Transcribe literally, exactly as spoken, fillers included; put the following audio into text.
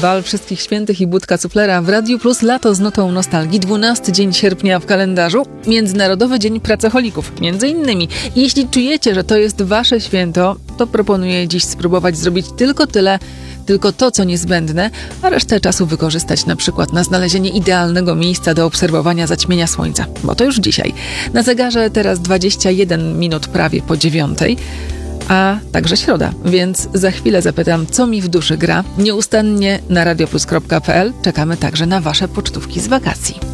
Bal Wszystkich Świętych i Budka Suflera w Radiu Plus. Lato z nutą nostalgii. dwunasty dzień sierpnia w kalendarzu. Międzynarodowy Dzień Pracocholików. Między innymi. Jeśli czujecie, że to jest wasze święto, to proponuję dziś spróbować zrobić tylko tyle, tylko to, co niezbędne, a resztę czasu wykorzystać na przykład na znalezienie idealnego miejsca do obserwowania zaćmienia słońca. Bo to już dzisiaj. Na zegarze teraz dwadzieścia jeden minut prawie po dziewiątej. A także środa, więc za chwilę zapytam, co mi w duszy gra. Nieustannie na radioplus kropka pe el czekamy także na wasze pocztówki z wakacji.